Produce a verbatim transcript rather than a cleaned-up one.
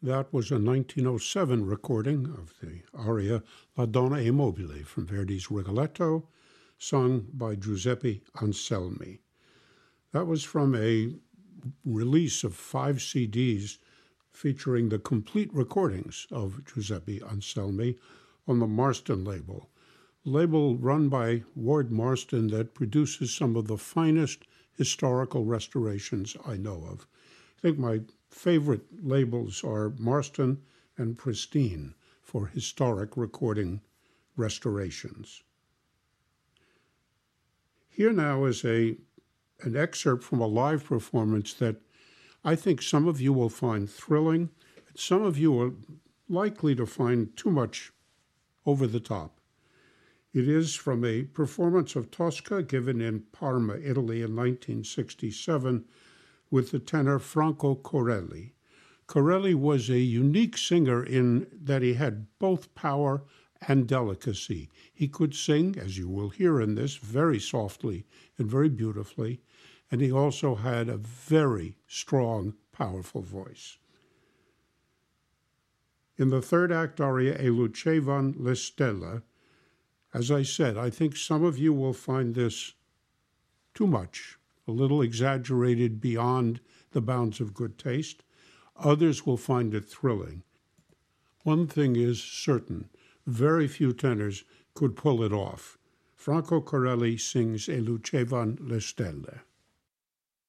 That was a nineteen oh seven recording of the aria La Donna è mobile from Verdi's Rigoletto, sung by Giuseppe Anselmi. That was from a release of five C Ds featuring the complete recordings of Giuseppe Anselmi on the Marston label, label run by Ward Marston that produces some of the finest historical restorations I know of. I think my favorite labels are Marston and Pristine for historic recording restorations. Here now is a an excerpt from a live performance that I think some of you will find thrilling, and some of you are likely to find too much over the top. It is from a performance of Tosca given in Parma, Italy in nineteen sixty-seven with the tenor Franco Corelli. Corelli was a unique singer in that he had both power and delicacy. He could sing, as you will hear in this, very softly and very beautifully, and he also had a very strong, powerful voice. In the third act aria, E lucevan le stelle, as I said, I think some of you will find this too much, a little exaggerated beyond the bounds of good taste. Others will find it thrilling. One thing is certain, very few tenors could pull it off. Franco Corelli sings E lucevan le stelle.